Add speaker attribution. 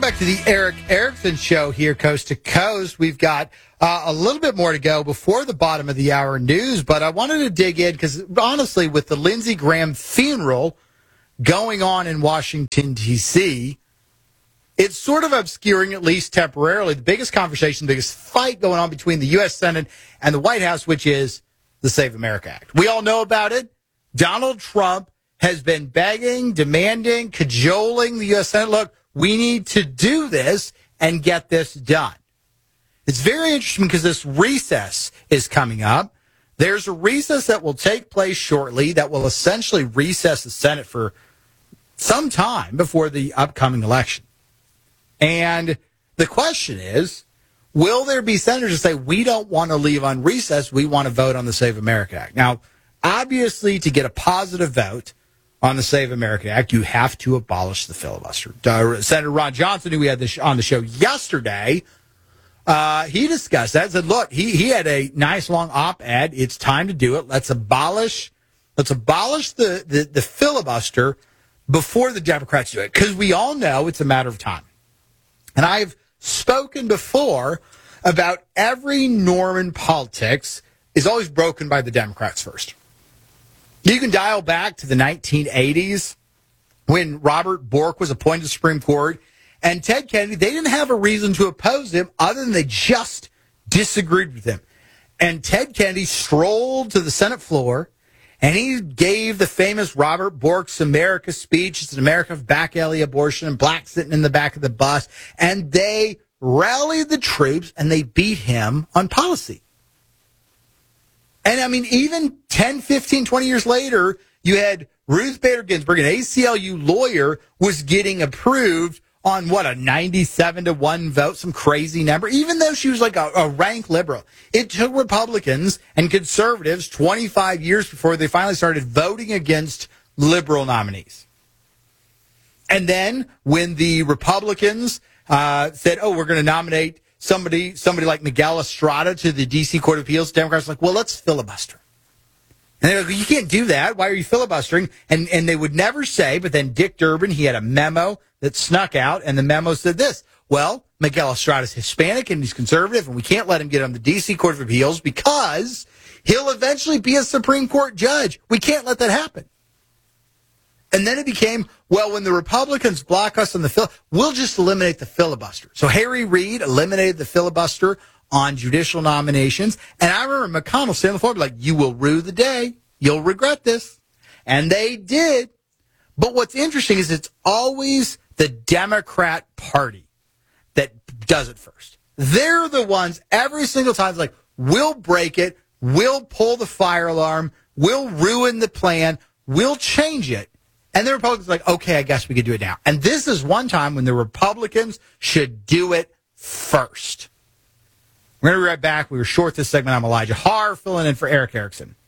Speaker 1: back to the Erick Erickson Show here, coast to coast. We've got a little bit more to go before the bottom of the hour news, but I wanted to dig in because, honestly, with the Lindsey Graham funeral going on in Washington, D.C., it's sort of obscuring, at least temporarily, the biggest conversation, the biggest fight going on between the U.S. Senate and the White House, which is the Save America Act. We all know about it. Donald Trump has been begging, demanding, cajoling the U.S. Senate, look, we need to do this and get this done. It's very interesting because this recess is coming up. There's a recess that will take place shortly that will essentially recess the Senate for some time before the upcoming election. And the question is, will there be senators that say, we don't want to leave on recess, we want to vote on the Save America Act? Now, obviously, to get a positive vote on the Save America Act, you have to abolish the filibuster. Senator Ron Johnson, who we had on the show yesterday, he discussed that and said, look, he had a nice long op-ed. It's time to do it. Let's abolish the filibuster before the Democrats do it, because we all know it's a matter of time. And I've spoken before about every norm in politics is always broken by the Democrats first. You can dial back to the 1980s when Robert Bork was appointed to the Supreme Court and Ted Kennedy. They didn't have a reason to oppose him other than they just disagreed with him. And Ted Kennedy strolled to the Senate floor and he gave the famous Robert Bork's America speech. It's an America of back alley abortion and blacks sitting in the back of the bus. And they rallied the troops and they beat him on policy. And, I mean, even 10, 15, 20 years later, you had Ruth Bader Ginsburg, an ACLU lawyer, was getting approved on, what, a 97-1 vote, some crazy number, even though she was like a rank liberal. It took Republicans and conservatives 25 years before they finally started voting against liberal nominees. And then when the Republicans said, oh, we're going to nominate somebody like Miguel Estrada to the D.C. Court of Appeals, Democrats were like, well, let's filibuster. And they're like, you can't do that. Why are you filibustering? And they would never say, but then Dick Durbin, he had a memo that snuck out, and the memo said this: well, Miguel Estrada's Hispanic and he's conservative, and we can't let him get on the D.C. Court of Appeals because he'll eventually be a Supreme Court judge. We can't let that happen. And then it became, well, when the Republicans block us on the we'll just eliminate the filibuster. So Harry Reid eliminated the filibuster on judicial nominations. And I remember McConnell saying on the floor, like, you will rue the day. You'll regret this. And they did. But what's interesting is it's always the Democrat Party that does it first. They're the ones every single time, like, we'll break it. We'll pull the fire alarm. We'll ruin the plan. We'll change it. And the Republicans are like, okay, I guess we could do it now. And this is one time when the Republicans should do it first. We're going to be right back. We were short this segment. I'm Elijah Haar, filling in for Erick Erickson.